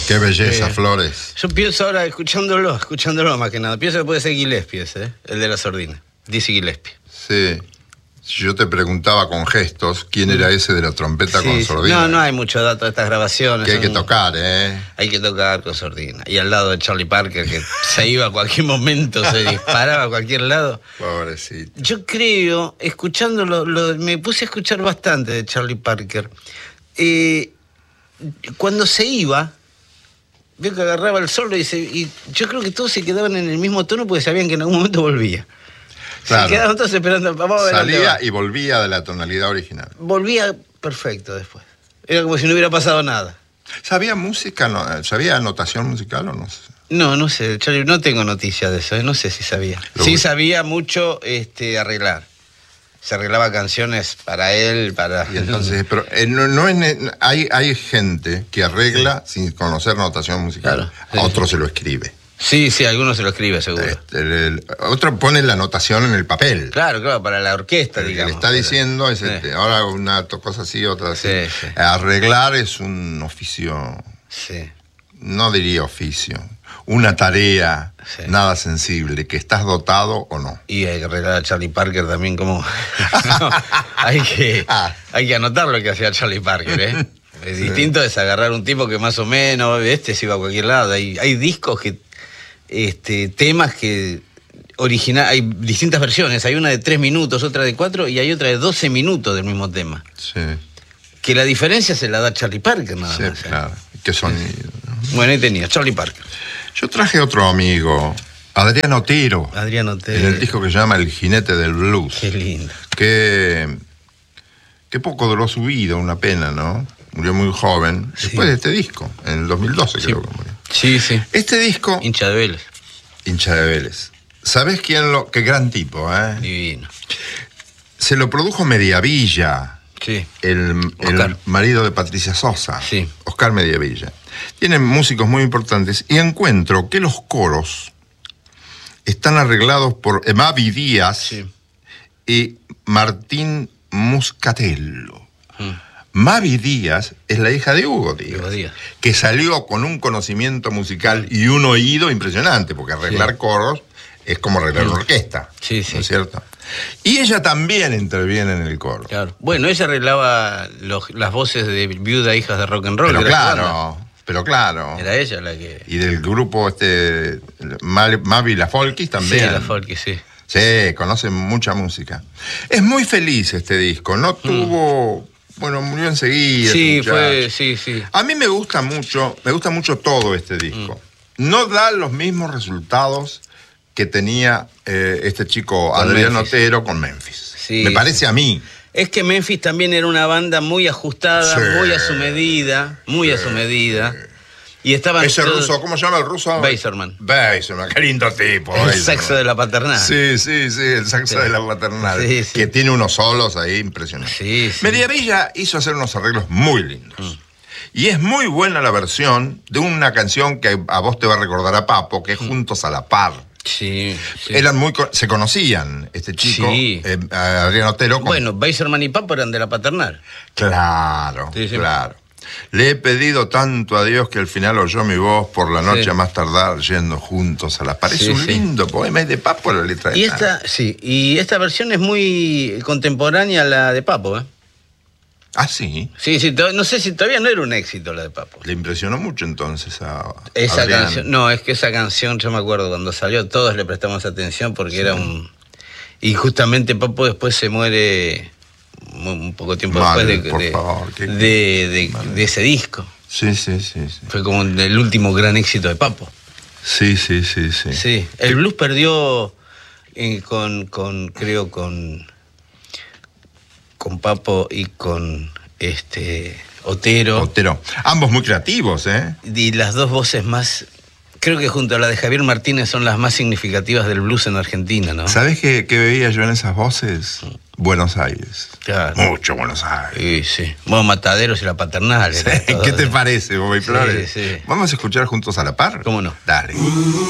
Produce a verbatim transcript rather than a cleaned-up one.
Qué belleza, Eh, Flores. Yo pienso ahora, escuchándolo, escuchándolo más que nada, pienso que puede ser Gillespie ese, ¿eh? El de la sordina. Dizzy Gillespie. Sí. Si yo te preguntaba con gestos quién era ese de la trompeta Sí, con sí. sordina. No, no hay mucho dato de estas grabaciones. Que hay que son- tocar, ¿eh? Hay que tocar con sordina. Y al lado de Charlie Parker, que se iba a cualquier momento, se disparaba a cualquier lado. Pobrecito. Yo creo, escuchándolo, lo- me puse a escuchar bastante de Charlie Parker. Eh, cuando se iba, veo que agarraba el solo y, se- y yo creo que todos se quedaban en el mismo tono porque sabían que en algún momento volvía. Claro. Se quedaban todos esperando. Vamos a ver dónde Salía va. y volvía de la tonalidad original. Volvía perfecto después. Era como si no hubiera pasado nada. ¿Sabía música? No, ¿Sabía notación musical o no sé? No, no sé, Charlie, no tengo noticia de eso, ¿eh? No sé si sabía. Lo Sí voy- sabía mucho este, arreglar. Se arreglaba canciones para él, para... Y entonces, pero eh, no, no es ne- hay, hay gente que arregla sin conocer notación musical. Claro, sí, A otro se lo escribe. Sí, sí, alguno se lo escribe, seguro. Este, el- el- otro pone la notación en el papel. Claro, claro, para la orquesta, El que digamos. le está Pero- diciendo es Sí. este, ahora una to- cosa así, otra así. Sí, sí. Arreglar es un oficio, Sí, no diría oficio, una tarea Sí. nada sensible, que estás dotado o no. y hay que arreglar a Charlie Parker también como... No, hay, que, Ah. hay que anotar lo que hacía Charlie Parker, ¿eh? Es distinto es agarrar un tipo que más o menos, este se iba a cualquier lado. Hay, hay discos que... Este, temas que... Original, hay distintas versiones. Hay una de tres minutos, otra de cuatro y hay otra de doce minutos del mismo tema. Sí, Que la diferencia se la da Charlie Parker, nada sí, más. ¿eh? claro. Qué sonido, ¿no? Bueno, ahí tenía, Charlie Parker. Yo traje otro amigo, Adrián Otero, Adrián en Otero. el disco que se llama El Jinete del Blues. Qué lindo. Que, que poco duró su vida, una pena, ¿no? Murió muy joven, Sí. después de este disco, en el dos mil doce Sí. creo que murió. Sí, sí. Este disco, Hincha de Vélez. hincha de Vélez. ¿Sabés quién lo...? Qué gran tipo, ¿eh? Divino. Se lo produjo Mediavilla, Sí. el, el Oscar. marido de Patricia Sosa. Sí. Oscar Mediavilla. Tienen músicos muy importantes y encuentro que los coros están arreglados por Emavi Díaz Sí. y Martín Muscatello. Mm. Mavi Díaz es la hija de Hugo Díaz, Hugo Díaz. que salió con un conocimiento musical y un oído impresionante, porque arreglar Sí. coros es como arreglar Mm. una orquesta, Sí, sí. ¿no es cierto? Y ella también interviene en el coro. Claro. Bueno, ella arreglaba los- las voces de Viuda Hijas de Rock and Roll. Pero de la banda. claro, pero claro. Era ella la que... Y del grupo este Mal- Mavi La Folkis también. Sí, la Folky, sí. Sí, conoce mucha música. Es muy feliz este disco. No tuvo, bueno, murió enseguida. Sí, este fue, muchacho. sí, sí. A mí me gusta mucho, me gusta mucho todo este disco. No da los mismos resultados que tenía eh, este chico Con Adrián Memphis. Otero con Memphis. Sí, me parece sí. a mí. Es que Memphis también era una banda muy ajustada, Sí. muy a su medida, muy a su medida. Y estaban Ese todos- ruso, ¿cómo se llama el ruso? Beiserman. Beiserman, qué lindo tipo. El Beiserman. saxo de la paternal. Sí, sí, sí, el saxo Sí. de la paternal. Sí, sí. Que tiene unos solos ahí impresionantes. Sí, sí. Mediavilla hizo hacer unos arreglos muy lindos. Y es muy buena la versión de una canción que a vos te va a recordar a Papo, que es Juntos a la Par. Sí, sí. Eran muy, co- se conocían, este chico, Sí. eh, Adrián Otero. Con... Bueno, Beiserman y Papo eran de la paternal. Claro, Sí, sí. claro. Le he pedido tanto a Dios que al final oyó mi voz por la noche Sí. a más tardar yendo juntos a la par. Es Sí, un sí. lindo poema, es de Papo la letra de Y Tana. esta, sí, y esta versión es muy contemporánea a la de Papo, ¿eh? Ah, sí. Sí, sí, to- no sé si todavía no era un éxito la de Papo. Le impresionó mucho entonces a Esa Adrián. canción, no, es que esa canción, yo me acuerdo cuando salió, todos le prestamos atención porque era un... Y justamente Papo después se muere mu- un poco tiempo Mal, después de, por de, favor, qué- de- de- mal. de ese disco. Sí, sí, sí, sí. Fue como el último gran éxito de Papo. Sí, sí, sí, sí. Sí, el blues perdió eh, con, con, creo, con, con Papo y con este Otero. Otero. Ambos muy creativos, ¿eh? Y las dos voces más, creo que junto a la de Javier Martínez son las más significativas del blues en Argentina, ¿no? ¿Sabés qué, qué veía yo en esas voces? Buenos Aires. Claro. Mucho Buenos Aires. Sí, sí. Bueno, Mataderos y la Paternal. era todo. ¿Qué te parece, Bobby Sí, Flores? sí. ¿Vamos a escuchar Juntos a la Par? ¿Cómo no? Dale.